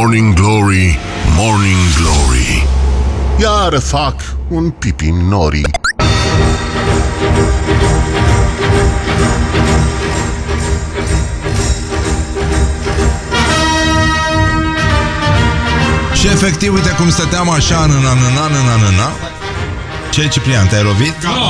Morning Glory, Morning Glory. Iară fac un pipi în norii. Și efectiv, uite cum stăteam așa în. Ce, Ciprian, te-ai lovit?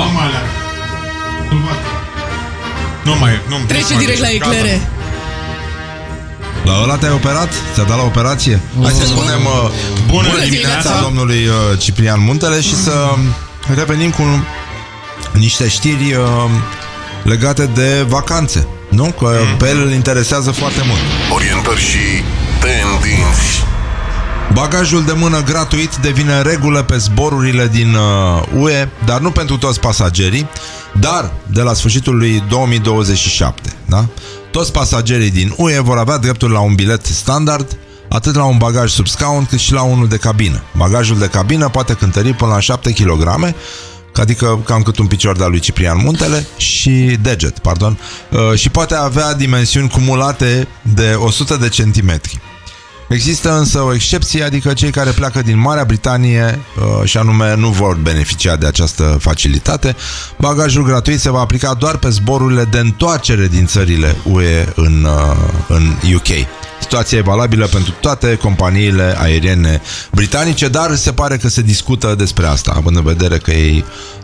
Nu mai. Trece direct la eclere. La ăla te-ai operat? Ți-a dat la operație? Hai să spunem bună dimineața domnului Ciprian Muntele și să revenim cu niște știri legate de vacanțe. Nu? Că pe el îl interesează foarte mult. Orientări și tendinți. Bagajul de mână gratuit devine regulă pe zborurile din UE, dar nu pentru toți pasagerii, dar de la sfârșitul lui 2027, da? Toți pasagerii din UE vor avea dreptul la un bilet standard, atât la un bagaj sub scaun, cât și la unul de cabină. Bagajul de cabină poate cântări până la 7 kg, adică cam cât un picior de-al lui Ciprian Muntele și deget, pardon, și poate avea dimensiuni cumulate de 100 de centimetri. Există însă o excepție, adică cei care pleacă din Marea Britanie și anume nu vor beneficia de această facilitate. Bagajul gratuit se va aplica doar pe zborurile de întoarcere din țările UE în UK. Situația e valabilă pentru toate companiile aeriene britanice, dar se pare că se discută despre asta, având în vedere că ei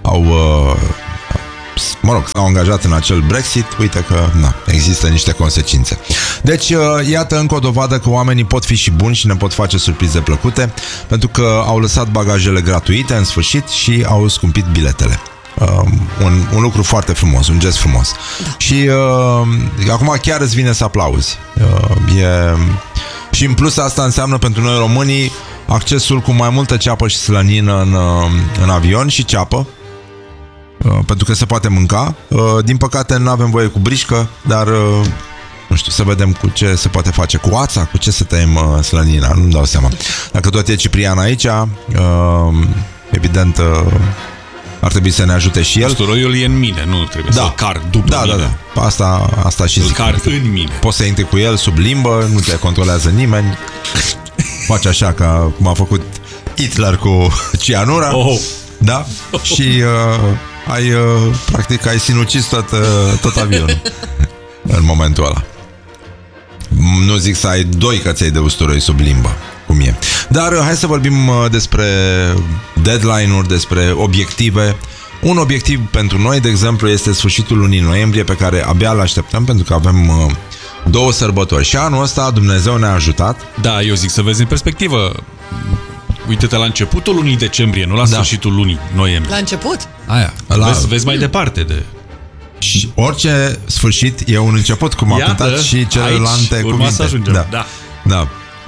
s-au angajat în acel Brexit. Uite că există niște consecințe. Deci, iată încă o dovadă că oamenii pot fi și buni și ne pot face surprize plăcute, pentru că au lăsat bagajele gratuite în sfârșit și au scumpit biletele. Un lucru foarte frumos, un gest frumos. Da. Și acum chiar îți vine să aplauzi. Și în plus asta înseamnă pentru noi românii accesul cu mai multă ceapă și slănină în avion și ceapă, pentru că se poate mânca. Din păcate nu avem voie cu brișcă, dar nu știu, să vedem cu ce se poate face. Cu ața, cu ce să tăiem slănina, nu-mi dau seama. Dacă tot e Ciprian aici, evident ar trebui să ne ajute și el. Usturoiul e în mine, nu trebuie să-l car după mine. Da. Asta și zic. Car în mine. Poți să intri cu el sub limbă, nu te controlează nimeni. Faci așa ca cum a făcut Hitler cu cianura. Da? Și practic ai sinucis tot avionul în momentul ăla. Nu zic să ai 2 căței de usturoi sub limbă, cum e. Dar hai să vorbim despre deadline-uri, despre obiective. Un obiectiv pentru noi, de exemplu, este sfârșitul lunii noiembrie, pe care abia îl așteptăm, pentru că avem 2 sărbători. Și anul ăsta Dumnezeu ne-a ajutat. Da, eu zic să vezi în perspectivă. Uite-te la începutul lunii decembrie, nu la sfârșitul lunii noiembrie. La început? Aia. Vezi mai departe de... Și orice sfârșit e un început, cum a cântat și celelalte cuvinte. Da.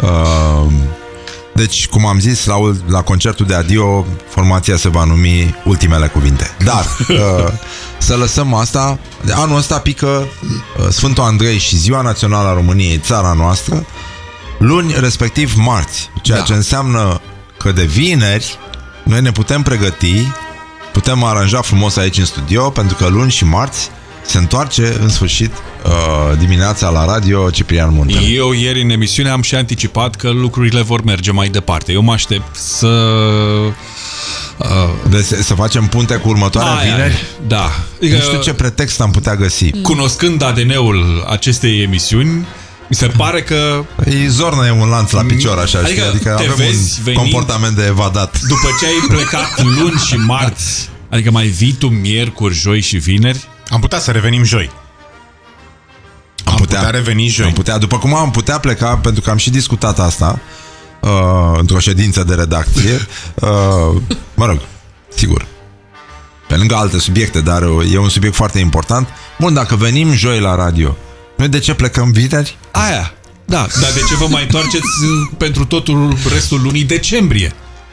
Deci, cum am zis, la concertul de adio, formația se va numi Ultimele Cuvinte. Dar să lăsăm asta. Anul ăsta pică Sfântul Andrei și Ziua Națională a României, țara noastră, luni, respectiv marți. Ceea ce înseamnă că de vineri noi ne putem pregăti, putem aranja frumos aici în studio, pentru că luni și marți se întoarce în sfârșit dimineața la radio Ciprian Muntele. Eu ieri în emisiune am și anticipat că lucrurile vor merge mai departe. Eu mă aștept să facem punte cu următoarea vineri? Da. Nu știu ce pretext am putea găsi. Cunoscând ADN-ul acestei emisiuni, mi se pare că... E zornă, e un lanț la picior, așa. Adică avem un comportament de evadat. După ce ai plecat luni și marți, adică mai vii tu miercuri, joi și vineri? Am putea să revenim joi. Am putea reveni joi. Am putea, după cum am putea pleca, pentru că am și discutat asta într-o ședință de redacție. Mă rog, sigur, pe lângă alte subiecte, dar e un subiect foarte important. Bun, dacă venim joi la radio, noi de ce plecăm vineri? Aia, da, dar de ce vă mai întoarceți pentru totul restul lunii decembrie?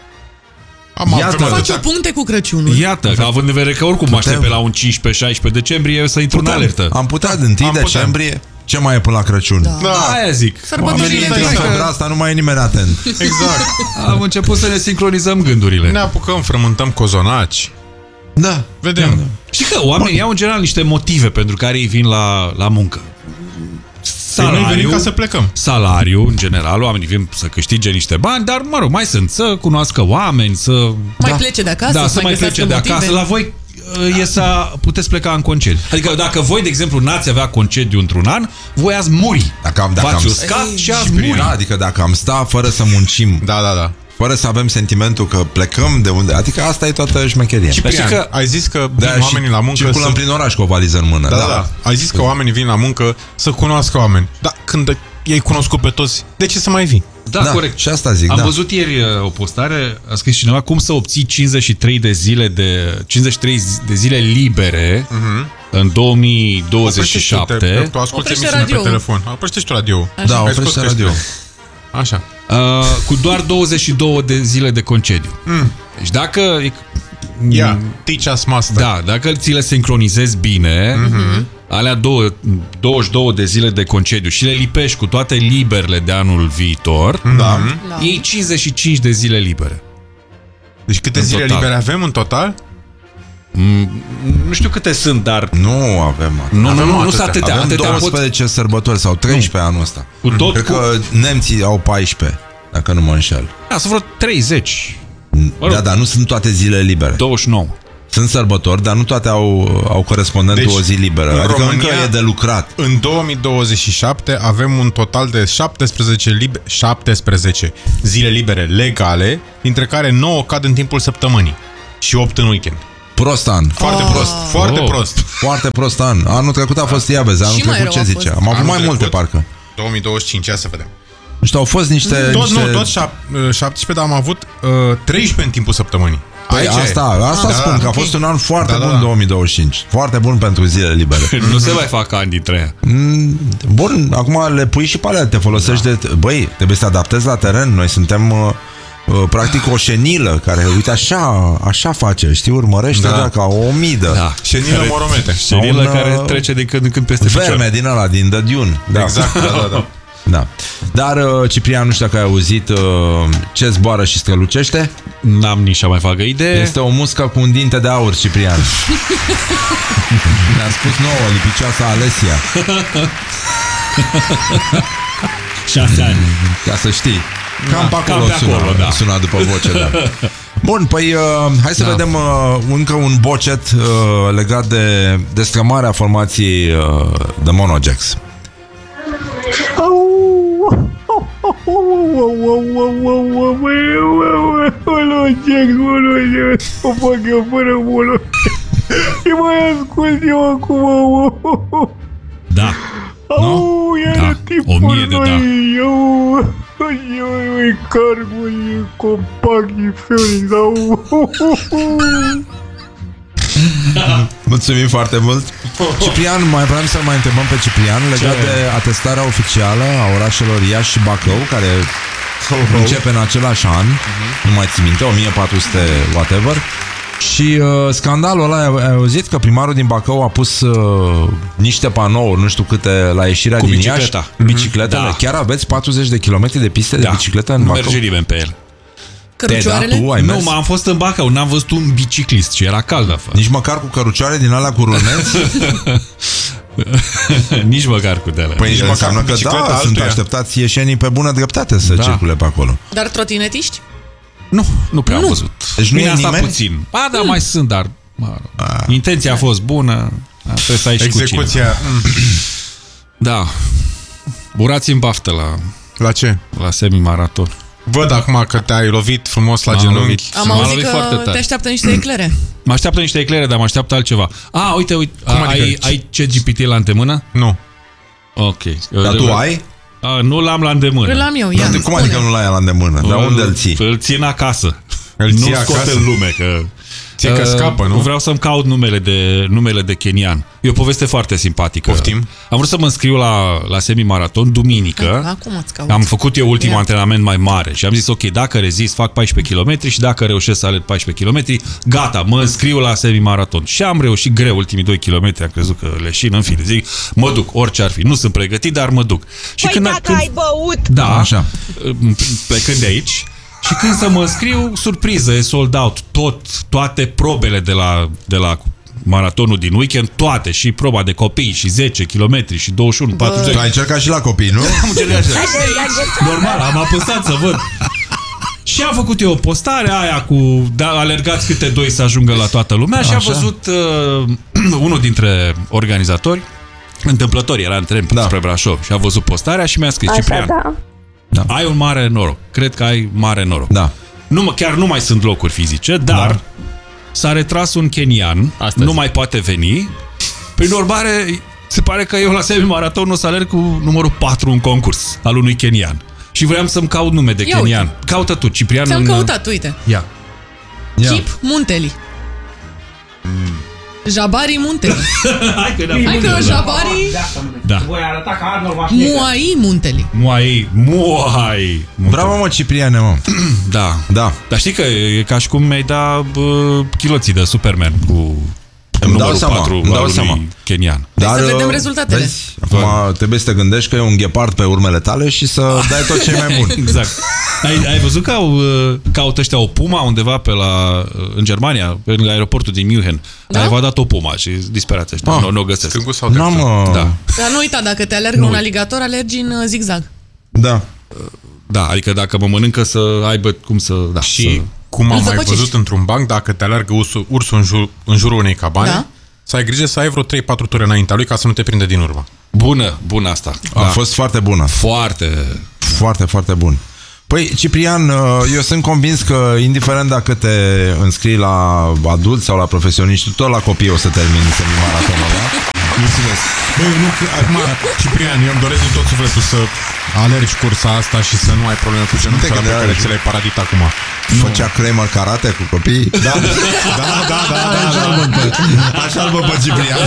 Face puncte cu Crăciunul. Iată, că având în vedere că oricum aștept pe la un 15-16 decembrie să intru în alertă. Am putea din 1 decembrie. Ce mai e până la Crăciun? Da, aia zic. Oamenii în asta nu mai e nimeni atent. Exact. Am început să ne sincronizăm gândurile. Ne apucăm, frământăm cozonaci. Da. Vedem. Și că oamenii au în general niște motive pentru care ei vin la muncă. Noi venim ca să plecăm. Salariu, în general, oamenii vin să câștige niște bani, dar, mă rog, mai sunt să cunoască oameni, să... Mai plece de acasă, da, să mai plece de acasă. motive. La voi e să puteți pleca în concediu. Adică dacă voi, de exemplu, n-ați avea concediu într-un an, voi ați muri. V-ați uscat și ați muri. Da, adică dacă am sta fără să muncim, Da. fără să avem sentimentul că plecăm de unde, adică asta e toată șmecheria. Ciprian, că- ai zis că vin oamenii la muncă circulăm prin oraș cu o valiză în mână. Da. Ai zis că oamenii vin la muncă să cunoască oameni. Dar când ei cunoscut pe toți, de ce să mai vii? Da, corect. Și asta zic, Am văzut ieri o postare, a scris cineva cum să obții 53 de zile libere în 2027. Tu asculti Oprește emisiune pe radio-ul. telefon. Oprește-și tu radio. Da, Ai oprește scos radio. căștile. Așa. Cu doar 22 de zile de concediu. Deci dacă... Ia, teach us master. Da, dacă ți le sincronizezi bine, alea 22 de zile de concediu și le lipești cu toate liberele de anul viitor, iei 55 de zile libere. Deci câte În zile total. libere avem în total? Nu știu câte sunt, dar Nu avem atât. nu sunt atâtea. Avem Atâtea 12 sărbători sau 13 anul ăsta. Cu tot Cred că nemții au 14, dacă nu mă înșel. Da, sunt vreo 30, Da, dar nu sunt toate zilele libere. 29. Sunt sărbători, dar nu toate au corespondent Deci, cu o zi liberă. în Adică România- încă e de lucrat. În 2027 avem un total de 17 zile libere legale, dintre care 9 cad în timpul săptămânii și 8 în weekend. Prost an. Foarte prost, foarte prost. Foarte prost an. Anul trecut a fost iabez. Anul Și mai trecut ce rău a zice? fost. Am avut Anul mai multe, trecut? parcă. 2025, ia să vedem. Nu știu, au fost niște... Tot 17, dar am avut 13 în timpul săptămânii. Păi Aici e. asta spun, că a fost un an foarte bun 2025. Foarte bun pentru zile libere. Nu se mai fac ani dintre ea. Bun, acum le pui și pe alea, te folosești de... Băi, trebuie să adaptezi la teren. Noi suntem practic o șenilă care, uite, așa face, știi, urmărește ca o omidă. Da. Șenilă moromete. Șenilă care trece din când în când peste picior. Verme din ăla, din The Dune. Da. Exact, da. Da. Dar, Ciprian, nu știu dacă ai auzit ce zboară și strălucește. N-am nici a mai vagă idee. Este o muscă cu un dinte de aur, Ciprian. Ne-a spus nouă, lipicioasa Alesia. 6 ani. Ca să știi. Cam pe acolo, cam pe acolo, da. suna după voce, da. Bun, păi hai să vedem încă un bocet legat de destrămarea formației de Monojax. O fac eu fără molo. Și mai ascult eu acum. Da. Au, iar Da, tipul 1000 de da. Eu cargul, e compact, e Phoenix. Mulțumim foarte mult. Ciprian, mai vreau să mai întrebăm pe Ciprian legat de atestarea oficială a orașelor Iași și Bacău, care începe în același an, nu mai țin minte, 1400 whatever. Și scandalul ăla, ai auzit că primarul din Bacău a pus niște panouri, nu știu câte, la ieșirea Cu din bicicleta. Iași. Bicicletele. Da. Chiar aveți 40 de kilometri de piste de bicicletă în Bacău? Merge nimeni pe el. Cărucioarele? Tu ai mers? Nu, am fost în Bacău, n-am văzut un biciclist și era cald afară. Nici măcar cu cărucioare din alea cu ruleți? Nici măcar cu de alea. Păi nici măcar înseamnă că bicicleta da, sunt altuia. așteptați ieșenii pe bună dreptate să circule pe acolo. Dar trotinetiști? Nu prea am văzut. Deci nu Bine, e asta nimeni? puțin. Ba, da, mai sunt, dar intenția a fost bună. Trebuie să ai și cu cine. Execuția. Da. Burați în baftă La ce? la semi-maraton. Văd acum că te-ai lovit frumos la M-am genunchi. lovit. Am M-a auzit lovit că foarte tare. te așteaptă niște eclere. Mă așteaptă niște eclere, dar mă așteaptă altceva. Uite. adică? Ai ChatGPT la îndemână? Nu. Ok. Dar tu ai? Nu l-am la îndemână. Îl am eu, ia. Cum adică nu l-ai la îndemână? Dar unde îl ții? Îl țin acasă. Îl ții Nu scot acasă? în lume, că... Ție că scapă, nu? Vreau să-mi caut numele de kenian. E o poveste foarte simpatică. Poftim. Am vrut să mă înscriu la semi-maraton duminică. Acum îți caut. Am făcut eu ultimul Ia. antrenament mai mare și am zis, ok, dacă rezist, fac 14 km și dacă reușesc să alerg 14 km, gata, mă înscriu la semi-maraton. Și am reușit greu ultimii 2 km, am crezut că leșin, în fine, zic, mă duc, orice ar fi. Nu sunt pregătit, dar mă duc. Și Păi dacă ai băut... Da, Așa. plecând de aici, și când să mă înscriu, surpriză, e sold out. Toate probele de la maratonul din weekend, toate, și proba de copii, și 10 km, și 21, 40. Tu ai încercat și la copii, nu? Am încercat așa. Normal, am apăsat să văd. Și am făcut eu o postare aia cu alergați câte 2 să ajungă la toată lumea. Și am văzut unul dintre organizatori, întâmplător, era în tren spre Brașov, și a văzut postarea și mi-a scris: Ciprian, ai un mare noroc. Cred că ai mare noroc. Chiar nu mai sunt locuri fizice, dar s-a retras un kenian, nu mai poate veni. Prin urmare, se pare că eu la semi-maraton o să alerg cu numărul 4 în concurs al unui kenian. Și vreau să-mi caut nume de kenian. Uite. Caută tu, Ciprian. Ți-am căutat, uite. Ia. Chip Munteli. Jabari Munteli. Hai că Jabari... Da. Voi arăta ca Arnold Muai Munteli. Muai. Bravo, mă, Cipriane, mă. Da. Dar știi că e ca și cum mi-ai da chiloții de Superman cu numărul 4 al unui kenian. Dar, să vedem rezultatele. Vezi, acum trebuie să te gândești că e un ghepard pe urmele tale și să dai tot ce e mai bun. Exact. Ai văzut că caută ăștia o puma undeva în Germania, în aeroportul din München. Ai dat o puma și disperați ăștia. Nu o găsesc. Stângul sau dreptul? Dar nu uita, dacă te alergă un aligator, alergi în zigzag. Da, adică dacă mă mănâncă să aibă cum să... Și cum am mai văzut într-un banc, dacă te alergă ursul în jurul unei cabane, să ai grijă să ai vreo 3-4 ture înaintea lui ca să nu te prinde din urmă. Bună asta. A fost foarte bună. Foarte, foarte bun. Păi, Ciprian, eu sunt convins că, indiferent dacă te înscrii la adulți sau la profesioniști, tot la copii o să termini semi-maratonul, da? Mulțumesc. Băi, acum, Ciprian, eu îmi doresc din tot sufletul să alergi cursa asta și să nu ai probleme cu genunchiul ăla pe care ți l-ai paradit acum. Făcea Kramer karate cu copiii? Da. Așa-l văd pe Ciprian.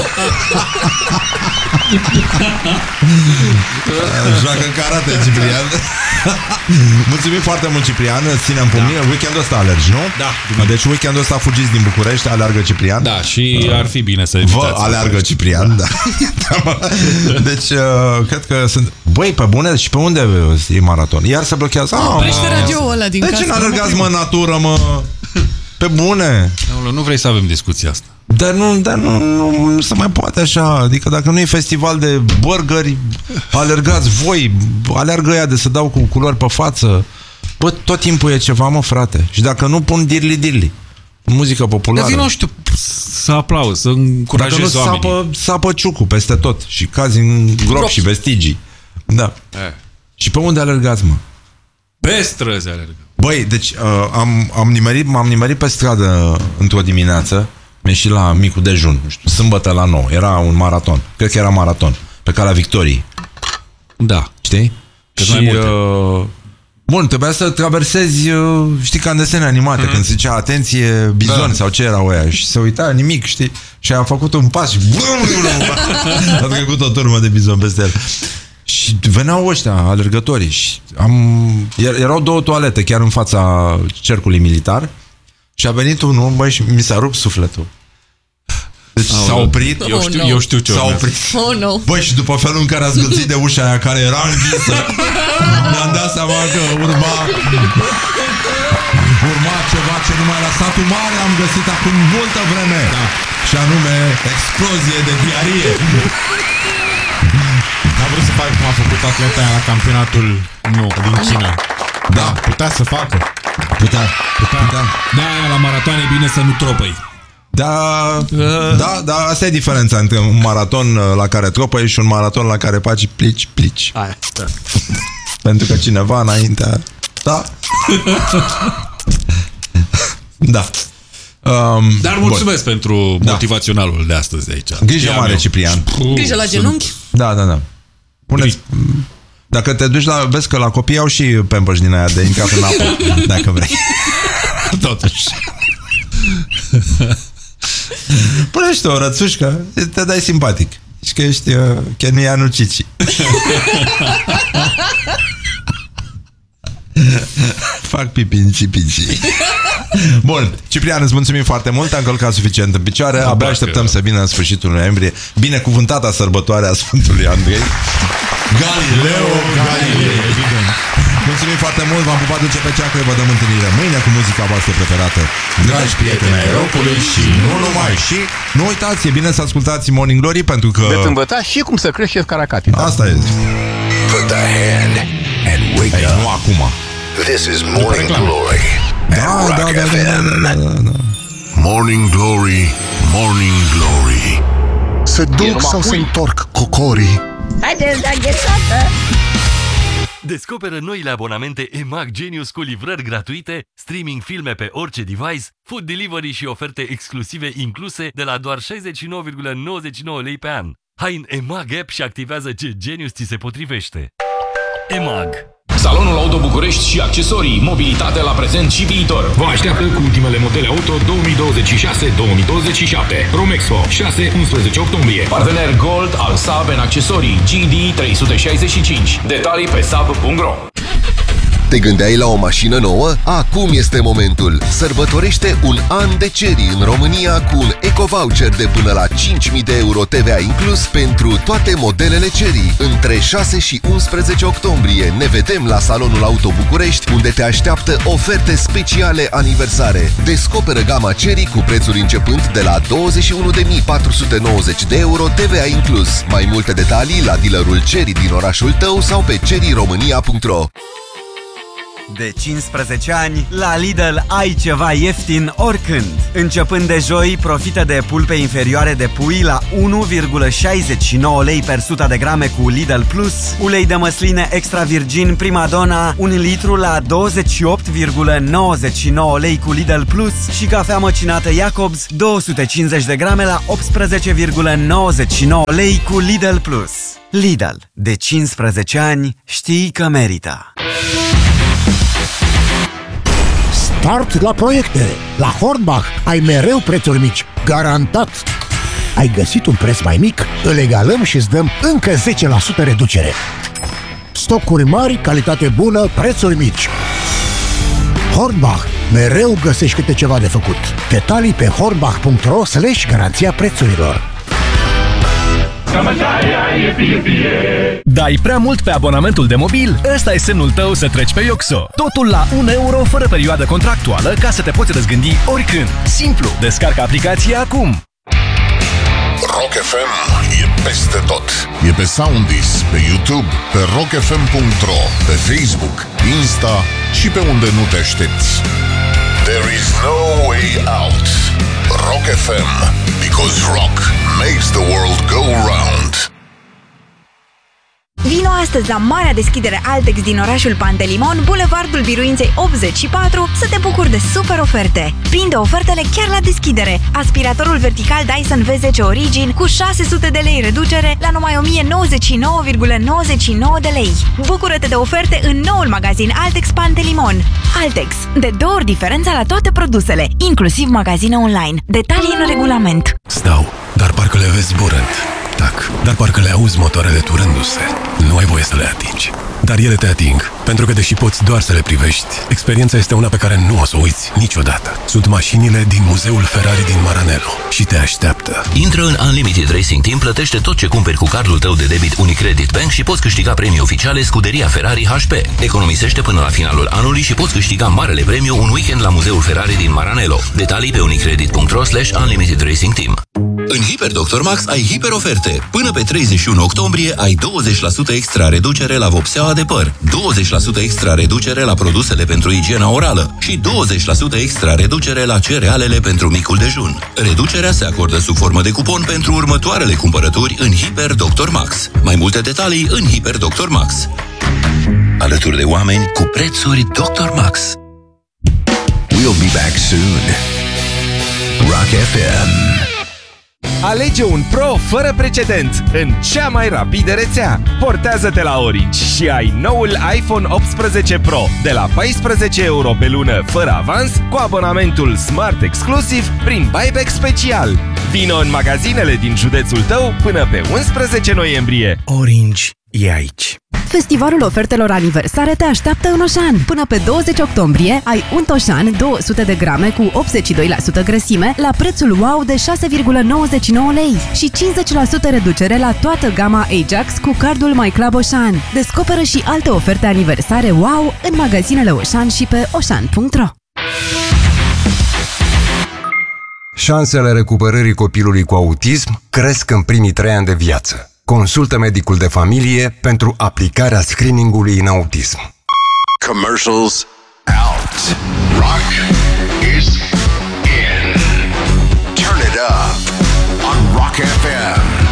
Joacă karate, Ciprian. Mulțumim foarte mult, Ciprian. Ținem pumnii. Weekendul ăsta alergi, nu? Da. Deci weekendul ăsta fugiți din București, aleargă Ciprian. Da, și ar fi bine să evitați. Vă aleargă Ciprian, da. Deci, cred că sunt... Băi, pe bune, și pe unde e maraton? Iar se blochează. Oprește radio-ul ăla din casă. De ce n-alergați, mă, natură, mă? Pe bune. Nu vrei să avem discuția asta. Dar nu se mai poate așa. Adică dacă nu e festival de burgeri, alergați voi, aleargă ea de să dau cu culori pe față. Bă, tot timpul e ceva, mă, frate. Și dacă nu pun dirli-dirli, muzică populară. Dar vino, știu, să aplauzi, să încurajezi oamenii. Dacă nu sapă ciucul peste tot și cazi în gropi și vestigii. Da. Și pe unde alergați, mă? Pe străzi alergă. Băi, deci m-am nimerit pe stradă într-o dimineață. Mi-a ieșit la micul dejun, nu știu, sâmbătă la 9. Era un maraton. Cred că era maraton. Pe Calea Victoriei. Da. Știi? Și bun, trebuia să traversezi, știi, ca în desene animate, când se zicea atenție, bizon sau ce erau aia. Și se uita, nimic, știi? Și a făcut un pas și a trecut o turmă de bizon peste el. Și veneau ăștia, alergătorii, și erau 2 toalete chiar în fața cercului militar. Și a venit unul, băi, și mi s-a rupt sufletul. Deci s-a oprit. Eu știu ce s-a oprit. Băi, și după felul în care a zgâlțit de ușa aia care era închisă, mi-am dat seama că urma ceva ce numai la satul mare am găsit acum multă vreme. Și anume explozie de diarie. N-a vrut să facă cum a făcut atleta aia la campionatul din China. Da, putea să facă. Putea. Da, la maraton e bine să nu tropăi. Da, asta e diferența între un maraton la care tropăi și un maraton la care faci plici. Aia, da. Pentru că cineva înaintea... Da. Da. Dar mulțumesc pentru motivaționalul de astăzi de aici. Grijă mare, Ciprian. Grijă la genunchi. Da. Puneți... Dacă te duci vezi că la copii au și pampers din aia de intrat în apă, dacă vrei. Totuși. Pune-și o rățușcă, te dai simpatic. Și că ești Kenianu Cici. Fac pipi în cipici. Bun, Ciprian, îți mulțumim foarte mult. Am călcat suficient în picioare. Abia așteptăm să vină în sfârșitul noiembrie binecuvântata sărbătoare a Sfântului Andrei. Galileo Galilei. Mulțumim foarte foarte mult, v-am pupat dulce pe ceacră, vă dăm întâlnire mâine cu muzica voastră preferată. Dragi prieteni ai rockului și nu numai. Și nu uitați, e bine să ascultați Morning Glory pentru că... Veți învăța și cum să crești șef Caracati. Asta e. Put the hand and wake up. Nu acum. This is Morning Glory at Rock FM. Da. Morning Glory, Morning Glory. Se duc sau se întorc cocorii? Haideți la ghețată! Descoperă noile abonamente EMAG Genius cu livrări gratuite, streaming filme pe orice device, food delivery și oferte exclusive incluse de la doar 69,99 lei pe an. Hai în EMAG app și activează ce Genius ți se potrivește. EMAG. Salonul Auto București și accesorii, mobilitate la prezent și viitor. Vă așteaptă cu ultimele modele auto 2026-2027. Romexpo, 6-11 octombrie. Partener Gold al Saab în accesorii GD 365. Detalii pe saab.ro. Te gândeai la o mașină nouă? Acum este momentul! Sărbătorește un an de Chery în România cu un eco-voucher de până la 5.000 de euro TVA inclus pentru toate modelele Chery. Între 6 și 11 octombrie ne vedem la Salonul Auto București, unde te așteaptă oferte speciale aniversare. Descoperă gama Chery cu prețuri începând de la 21.490 de euro TVA inclus. Mai multe detalii la dealerul Chery din orașul tău sau pe cheryromania.ro. De 15 ani, la Lidl ai ceva ieftin oricând. Începând de joi, profită de pulpe inferioare de pui la 1,69 lei per 100 de grame cu Lidl Plus, ulei de măsline extra virgin Primadonna 1 litru la 28,99 lei cu Lidl Plus și cafea măcinată Jacobs 250 de grame la 18,99 lei cu Lidl Plus. Lidl. De 15 ani știi că merită. Start la proiecte! La Hornbach ai mereu prețuri mici, garantat! Ai găsit un preț mai mic? Îl egalăm și îți dăm încă 10% reducere. Stocuri mari, calitate bună, prețuri mici. Hornbach. Mereu găsești câte ceva de făcut. Detalii pe hornbach.ro/garanția prețurilor. Dai prea mult pe abonamentul de mobil? Ăsta e semnul tău să treci pe Ioxo. Totul la 1 euro fără perioadă contractuală ca să te poți răzgândi oricând. Simplu, descarcă aplicația acum. Rock FM e peste tot. E pe Soundis, pe YouTube, pe rockfm.ro, pe Facebook, Insta și pe unde nu te aștepți. There is no way out. Rock FM, because rock makes the world go round. Vino astăzi la marea deschidere Altex din orașul Pantelimon, Bulevardul Biruinței 84, să te bucuri de super oferte. Prinde ofertele chiar la deschidere. Aspiratorul vertical Dyson V10 Origin cu 600 de lei reducere la numai 1099,99 de lei. Bucură-te de oferte în noul magazin Altex Pantelimon. Altex. De 2 ori diferența la toate produsele, inclusiv magazine online. Detalii în regulament. Stau, dar parcă le vezi zburând. Tac, dar parcă le auzi motoarele turându-se. Nu ai voie să le atingi. Dar ele te ating, pentru că deși poți doar să le privești, experiența este una pe care nu o să o uiți niciodată. Sunt mașinile din Muzeul Ferrari din Maranello și te așteaptă. Intră în Unlimited Racing Team, plătește tot ce cumperi cu cardul tău de debit Unicredit Bank și poți câștiga premii oficiale Scuderia Ferrari HP. Economisește până la finalul anului și poți câștiga marele premiu un weekend la Muzeul Ferrari din Maranello. Detalii pe unicredit.ro/Unlimited Racing Team. În Hiper Dr. Max ai hiper oferte. Până pe 31 octombrie ai 20% extra reducere la vopseaua de păr, 20% extra reducere la produsele pentru igiena orală și 20% extra reducere la cerealele pentru micul dejun. Reducerea se acordă sub formă de cupon pentru următoarele cumpărături în Hiper Dr. Max. Mai multe detalii în Hiper Dr. Max. Alături de oameni cu prețuri Dr. Max. We'll be back soon. Rock FM. Alege un Pro fără precedent în cea mai rapidă rețea. Portează-te la Orange și ai noul iPhone 18 Pro de la 14 euro pe lună fără avans, cu abonamentul Smart Exclusiv prin buyback special. Vino în magazinele din județul tău până pe 11 noiembrie. Orange e aici. Festivalul ofertelor aniversare te așteaptă în Oșan. Până pe 20 octombrie ai un Toșan 200 de grame cu 82% grăsime la prețul wow de 6,99 lei și 50% reducere la toată gama Ajax cu cardul My Club Oșan. Descoperă și alte oferte aniversare wow în magazinele Oșan și pe oșan.ro. Șansele recuperării copilului cu autism cresc în primii 3 ani de viață. Consultă medicul de familie pentru aplicarea screeningului în autism. Commercials out. Rock is in. Turn it up on Rock FM.